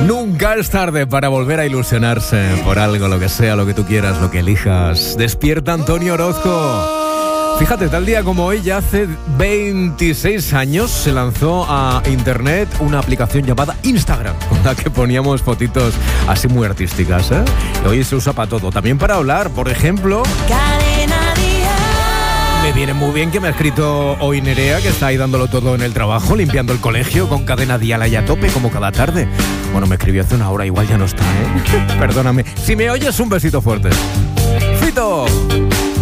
Nunca es tarde para volver a ilusionarse por algo, lo que sea, lo que tú quieras, lo que elijas. Despierta Antonio Orozco. Fíjate, tal día como hoy, ya hace 26 años, se lanzó a internet una aplicación llamada Instagram, con la que poníamos fotitos así muy artísticas, ¿eh? Y hoy se usa para todo, también para hablar, por ejemplo. Me viene muy bien que me ha escrito hoy Nerea, que está ahí dándolo todo en el trabajo, limpiando el colegio con Cadena Dial ahí a tope, como cada tarde. Bueno, me escribió hace una hora, igual ya no está, ¿eh? Perdóname. Si me oyes, un besito fuerte. ¡Fito!